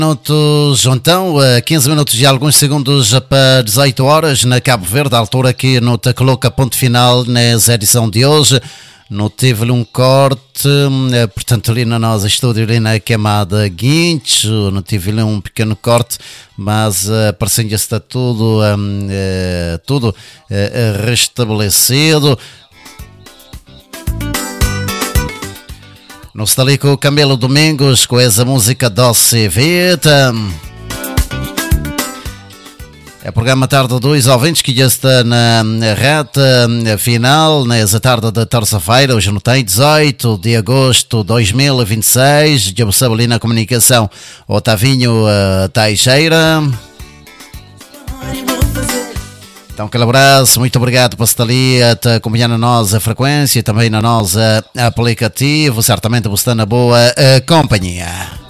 Minutos, então, 15 minutos e alguns segundos para 18 horas na Cabo Verde, a altura aqui no Te Coloca ponto final nessa edição de hoje. Não teve um corte, portanto ali no nosso estúdio, ali na Queimada Guincho, não tive ali um pequeno corte, mas parecendo que está tudo restabelecido. Não está ali com o Camilo Domingos, com essa música Doce Vita. É o programa Tarde 2 ouvintes que já está na reta final, nessa tarde da terça-feira, hoje não tem, 18 de agosto de 2026, já sabe ali na comunicação, Otavinho Teixeira. Então, aquele abraço, muito obrigado por estar ali a te acompanhar na nossa frequência e também na nossa aplicativo, certamente você está na boa companhia.